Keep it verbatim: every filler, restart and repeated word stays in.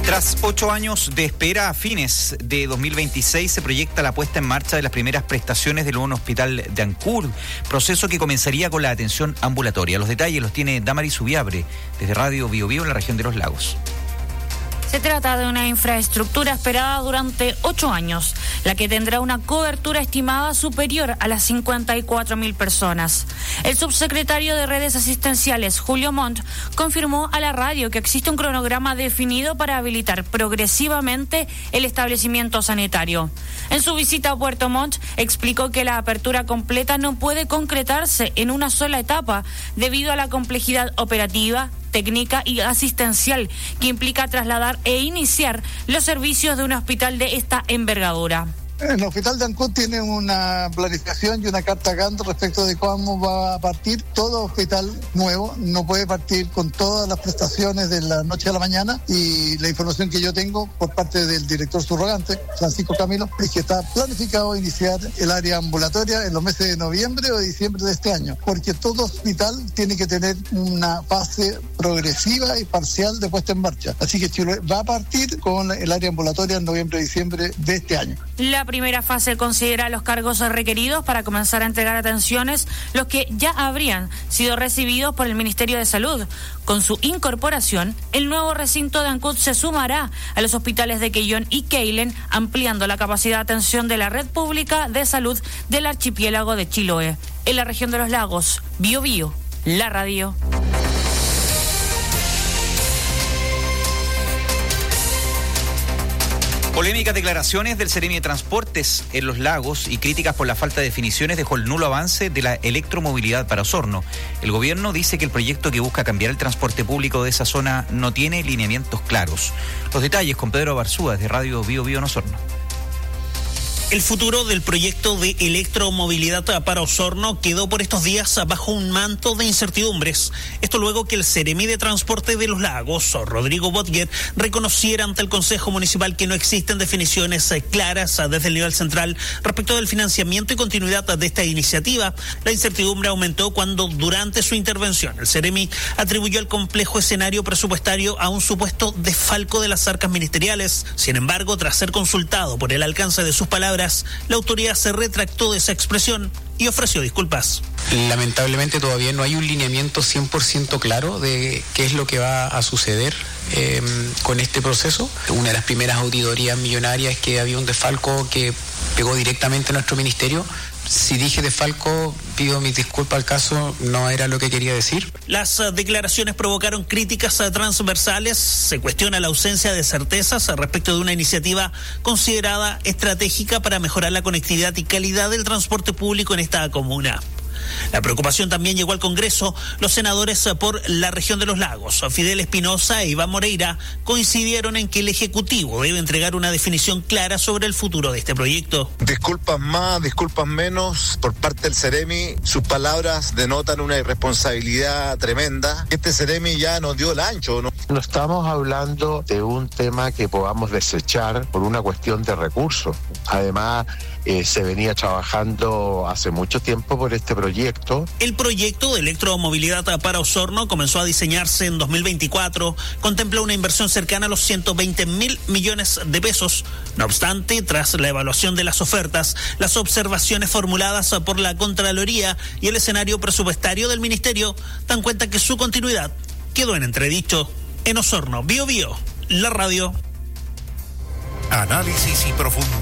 Tras ocho años de espera, a fines de dos mil veintiséis se proyecta la puesta en marcha de las primeras prestaciones del nuevo hospital de Ancud, proceso que comenzaría con la atención ambulatoria. Los detalles los tiene Damaris Subiabre, desde Radio Bio Bio en la región de Los Lagos. Se trata de una infraestructura esperada durante ocho años, la que tendrá una cobertura estimada superior a las cincuenta y cuatro mil personas. El subsecretario de Redes Asistenciales, Julio Montt, confirmó a la radio que existe un cronograma definido para habilitar progresivamente el establecimiento sanitario. En su visita a Puerto Montt, explicó que la apertura completa no puede concretarse en una sola etapa debido a la complejidad operativa, técnica y asistencial que implica trasladar e iniciar los servicios de un hospital de esta envergadura. El hospital de Ancud tiene una planificación y una carta Gantt respecto de cómo va a partir. Todo hospital nuevo no puede partir con todas las prestaciones de la noche a la mañana, y la información que yo tengo por parte del director subrogante, Francisco Camilo, es que está planificado iniciar el área ambulatoria en los meses de noviembre o diciembre de este año, porque todo hospital tiene que tener una fase progresiva y parcial de puesta en marcha. Así que Chile va a partir con el área ambulatoria en noviembre o diciembre de este año. La primera fase considera los cargos requeridos para comenzar a entregar atenciones, los que ya habrían sido recibidos por el Ministerio de Salud. Con su incorporación, el nuevo recinto de Ancud se sumará a los hospitales de Quellón y Keilen, ampliando la capacidad de atención de la red pública de salud del archipiélago de Chiloé. En la región de Los Lagos, Bio Bio, la radio. Polémicas declaraciones del Seremi de Transportes en Los Lagos y críticas por la falta de definiciones dejó el nulo avance de la electromovilidad para Osorno. El gobierno dice que el proyecto que busca cambiar el transporte público de esa zona no tiene lineamientos claros. Los detalles con Pedro Barzúa desde Radio Bio Bio en Osorno. El futuro del proyecto de electromovilidad para Osorno quedó por estos días bajo un manto de incertidumbres. Esto luego que el Seremi de Transporte de Los Lagos, Rodrigo Botguer, reconociera ante el Consejo Municipal que no existen definiciones claras desde el nivel central respecto del financiamiento y continuidad de esta iniciativa. La incertidumbre aumentó cuando, durante su intervención, el Seremi atribuyó el complejo escenario presupuestario a un supuesto desfalco de las arcas ministeriales. Sin embargo, tras ser consultado por el alcance de sus palabras, la autoridad se retractó de esa expresión y ofreció disculpas. Lamentablemente todavía no hay un lineamiento cien por ciento claro de qué es lo que va a suceder eh, con este proceso. Una de las primeras auditorías millonarias es que había un desfalco que pegó directamente a nuestro ministerio. Si dije desfalco, pido mis disculpas al caso, no era lo que quería decir. Las uh, declaraciones provocaron críticas uh, transversales. Se cuestiona la ausencia de certezas uh, respecto de una iniciativa considerada estratégica para mejorar la conectividad y calidad del transporte público en esta comuna. La preocupación también llegó al Congreso. Los senadores por la región de Los Lagos, Fidel Espinosa e Iván Moreira, coincidieron en que el Ejecutivo debe entregar una definición clara sobre el futuro de este proyecto. Disculpas más, disculpas menos por parte del Seremi. Sus palabras denotan una irresponsabilidad tremenda. Este Seremi ya nos dio el ancho, ¿no? No estamos hablando de un tema que podamos desechar por una cuestión de recursos. Además, eh, se venía trabajando hace mucho tiempo por este proyecto. El proyecto de electromovilidad para Osorno comenzó a diseñarse en dos mil veinticuatro. Contempla una inversión cercana a los ciento veinte mil millones de pesos. No obstante, tras la evaluación de las ofertas, las observaciones formuladas por la Contraloría y el escenario presupuestario del Ministerio dan cuenta que su continuidad quedó en entredicho. En Osorno, Bio Bio, la radio. Análisis y profundidad.